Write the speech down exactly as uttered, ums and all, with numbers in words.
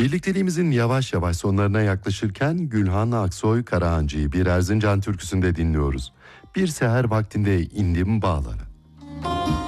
Birlikteliğimizin yavaş yavaş sonlarına yaklaşırken Gülhan Aksoy Karahancı'yı bir Erzincan türküsünde dinliyoruz. Bir seher vaktinde indim bağlara.